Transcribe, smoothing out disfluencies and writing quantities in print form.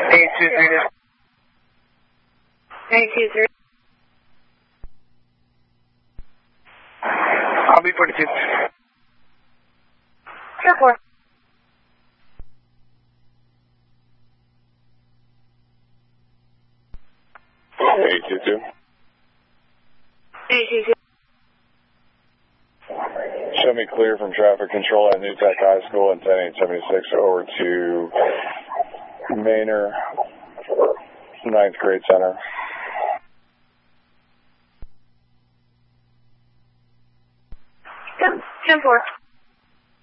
823. 823. I'll be 42. Sure, 4. Eight two two. 822. Show me clear from traffic control at New Tech High School and 10876 over to Manor 9th grade center. 10-4.